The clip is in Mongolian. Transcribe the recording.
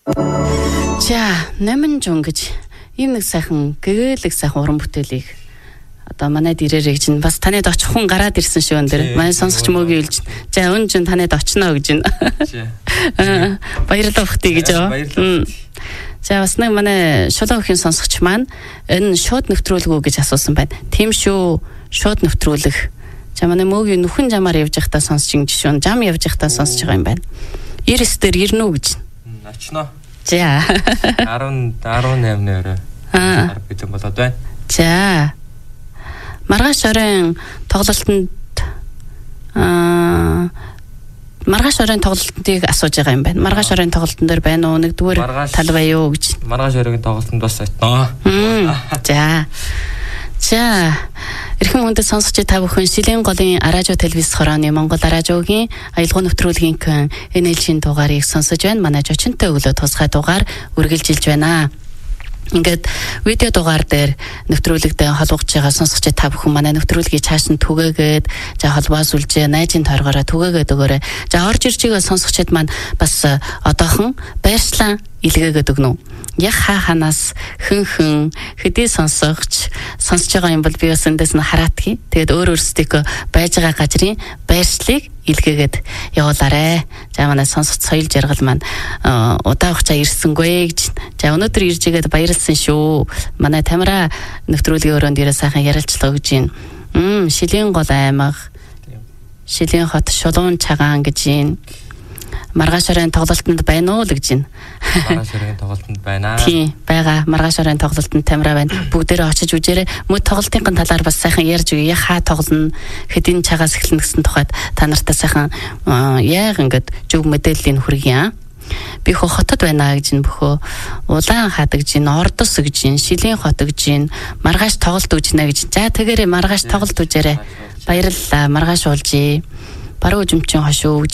За, Номинжун гэж ийм нэг сайхан гэгээлэг сайхан уран бүтээлийг одоо манайд ирээрэй гэж бас танайд очих хүн гараад ирсэн шүү өндөр. Манай сонсогч мөгийн хэлж. За, өнжин танайд очно гэж байна. Баярлалаа бахтий гэж аа. За, бас нэг манай шулуун өхийн сонсогч маань энэ шууд нэвтрүүлгүү гэж асуусан байна. Тийм шүү, шууд нэвтрүүлэх. За, манай мөгийн нүхэн жамаар явж байхдаа сонсч ин жишүүн жам явж байхдаа сонсч байгаа юм байна. 99 дээр ирнэ үү гэж. Очно. За. 18-ны орой. Бид болоод байна. За. Маргааш оройн тоглолтод маргааш оройн тоглолтыг асууж байгаа юм байна. Маргааш оройн тоглолтын дээр байна уу? Нэгдүгээр тал байя юу гэж. Маргааш оройн тоглолтод бас очно. За. За, эрхэм хүндэт сонсогч та бүхэн Шилийн голын Аражуу телевиз хорооны Монгол Аражуугийн аялал нэвтрүүлгийн NL-ийн дугаарыг сонсож байна. Манай жочинтой өглөө тусгай дугаар үргэлжилж байна. Ингээд видео дугаар дээр нэвтрүүлэгтэй холбогдож байгаа сонсогч та бүхэн манай нэвтрүүлгийг цааш нь түгээгээд за холбоос үлжээ найзын торгороо түгээгээд өгөөрэй. За орж ирж байгаа сонсогчд маань бас одоохон байршлаа илгээгээд өгнө. Яг ханаас хөн хэдий сонсож байгаа юм бол би бас эндээс нь хараадгий. Тэгээд өөр өөрсдөө байж байгаа газрын байршлыг илгээгээд явуулаарэ. За манай сонсогч соёл жаргал маань удаа хугацаа ирсэнгүй гэж. За өнөөдөр ирж игээд баярлсан шүү. Манай Тамира нэвтрүүлгийн өрөөнд ирээ сайхан ярилцлага өгж байна. Шилийн гол аймаг, Шилийн хот Шулуун цагаан гэж байна. Маргааш оройн тоглолтод байна уу л гэж байна. Маргааш оройн тоглолтод байна. Тийм, байгаа. Маргааш оройн тоглолтод Тамира байна. Бүгдээрээ очиж үзээрэй. Мөн тоглолтын талаар бас сайхан ярьж өгье. Хаа тоглоно, хэдийн цагаас эхэлнэ гэсэн тухайд та нартай сайхан яг ингээд зөв мэдээллийг хүргье. Би хотод байна гэж бөхөө улаан хад гэж Ордос гэж Шилийн хот гэж маргааш тоглолт үзнэ гэж. За тэгээрээ маргааш тоглолт үзээрэй. Баярлалаа. Маргааш уулзъя. Баруун үзмчин хошуу